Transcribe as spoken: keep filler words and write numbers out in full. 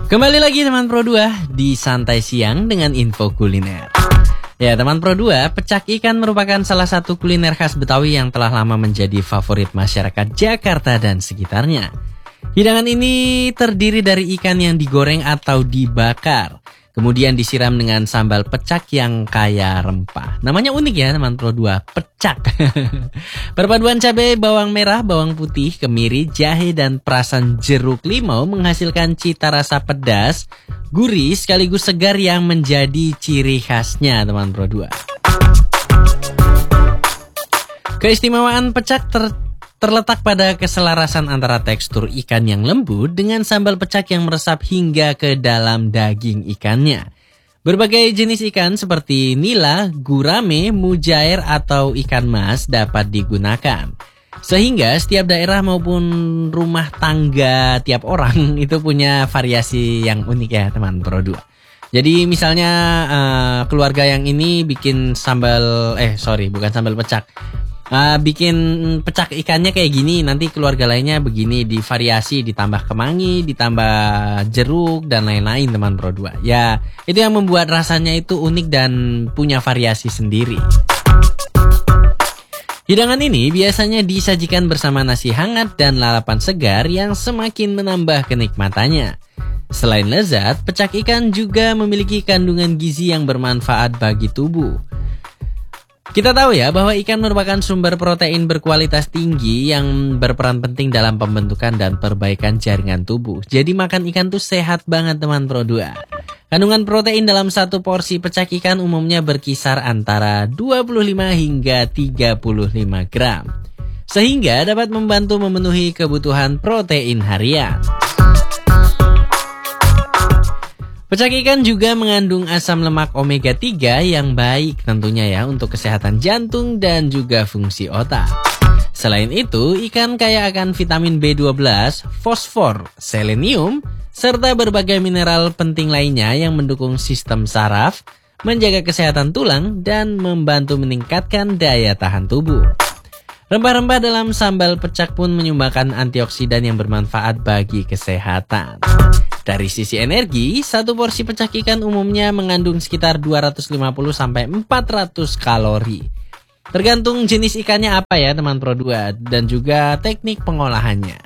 Kembali lagi teman Pro dua di Santai Siang dengan info kuliner. Ya teman Pro dua, pecak ikan merupakan salah satu kuliner khas Betawi yang telah lama menjadi favorit masyarakat Jakarta dan sekitarnya. Hidangan ini terdiri dari ikan yang digoreng atau dibakar, kemudian disiram dengan sambal pecak yang kaya rempah. Namanya unik ya teman Pro dua, pecak. Perpaduan cabai, bawang merah, bawang putih, kemiri, jahe, dan perasan jeruk limau menghasilkan cita rasa pedas, gurih, sekaligus segar yang menjadi ciri khasnya teman Pro dua. Keistimewaan pecak ter terletak pada keselarasan antara tekstur ikan yang lembut dengan sambal pecak yang meresap hingga ke dalam daging ikannya. Berbagai jenis ikan seperti nila, gurame, mujair, atau ikan mas dapat digunakan. Sehingga setiap daerah maupun rumah tangga tiap orang itu punya variasi yang unik ya teman Pro dua. Jadi misalnya uh, keluarga yang ini bikin sambal, eh sorry bukan sambal pecak. Uh, bikin pecak ikannya kayak gini, nanti keluarga lainnya begini, divariasi, ditambah kemangi, ditambah jeruk dan lain-lain teman Pro dua. Ya, itu yang membuat rasanya itu unik dan punya variasi sendiri. Hidangan ini biasanya disajikan bersama nasi hangat dan lalapan segar yang semakin menambah kenikmatannya. Selain lezat, pecak ikan juga memiliki kandungan gizi yang bermanfaat bagi tubuh. Kita tahu ya bahwa ikan merupakan sumber protein berkualitas tinggi yang berperan penting dalam pembentukan dan perbaikan jaringan tubuh. Jadi makan ikan tuh sehat banget teman Pro dua. Kandungan protein dalam satu porsi pecak ikan umumnya berkisar antara dua puluh lima hingga tiga puluh lima gram. Sehingga dapat membantu memenuhi kebutuhan protein harian. Pecak ikan juga mengandung asam lemak omega tiga yang baik tentunya ya untuk kesehatan jantung dan juga fungsi otak. Selain itu, ikan kaya akan vitamin B dua belas, fosfor, selenium, serta berbagai mineral penting lainnya yang mendukung sistem saraf, menjaga kesehatan tulang, dan membantu meningkatkan daya tahan tubuh. Rempah-rempah dalam sambal pecak pun menyumbangkan antioksidan yang bermanfaat bagi kesehatan. Dari sisi energi, satu porsi pecak ikan umumnya mengandung sekitar dua ratus lima puluh sampai empat ratus kalori. Tergantung jenis ikannya apa ya teman Pro dua dan juga teknik pengolahannya.